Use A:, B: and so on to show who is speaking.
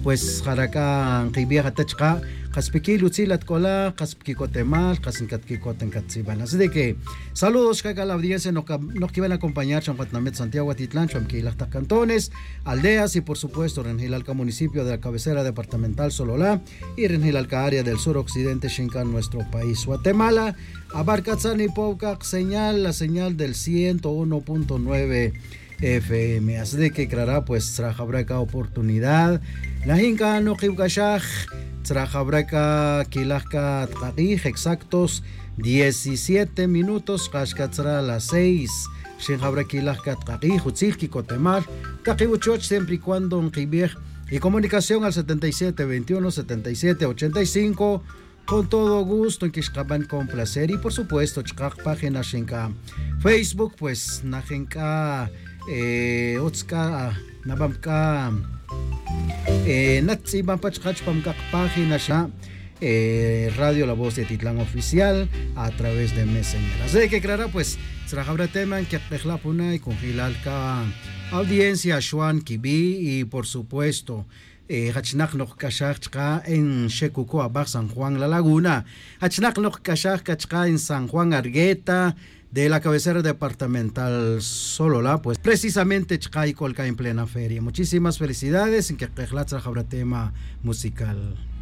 A: pues jaraka qibia hatachqa qaspiki luchilat kola qaspiki kotemal qasinkat kikoten katsiban. Así de que saludos que a la audiencia nos que van a acompañar Champatnamet Santiago Atitlán, Chamquilacta Cantones, aldeas y por supuesto Renjilalca municipio de la cabecera departamental Sololá y Renjilalca área del suroccidente Xincan, nuestro país. Guatemala, Abarcatzán y Paucac, la señal del 101.9 FM. Así de que clará pues trajabraca oportunidad. La hinca no kibkashaj trajabraca kilajka tqaqij exactos 17 minutos kashkatzra las 6. Shinjabra kilajka tqaqij utzilki kotemar taqibuchoch siempre y cuando en qibij y comunicación al 77 21 77 85 con todo gusto en Kishkaban con placer y por supuesto chkak página shinka Facebook pues najenka otska nabamka natsiban pachkach pamkak página sha Radio La Voz de Titlán Oficial a través de Messenger. Así que claro pues trabajabra tema en que puna y con Gilalka audiencia Shuan Kibi y por supuesto Hachnak nok kashak chka en Shekuko Abak San Juan La Laguna, Hachnak nok kashak chka en San Juan Argueta de la cabecera departamental Sololá, pues precisamente chka y colca en plena feria. Muchísimas felicidades en que tema musical.